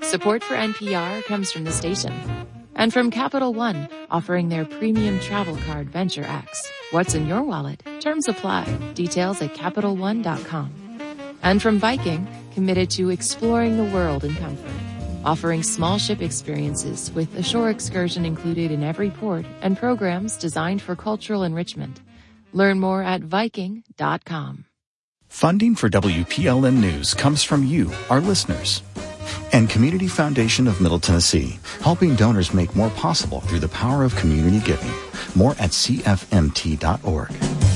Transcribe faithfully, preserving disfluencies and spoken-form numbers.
Support for N P R comes from the station. And from Capital One, offering their premium travel card Venture X. What's in your wallet? Terms apply. Details at Capital One dot com. And from Viking, committed to exploring the world in comfort. Offering small ship experiences with a shore excursion included in every port and programs designed for cultural enrichment. Learn more at Viking dot com. Funding for W P L N News comes from you, our listeners. And Community Foundation of Middle Tennessee, helping donors make more possible through the power of community giving. More at C F M T dot org.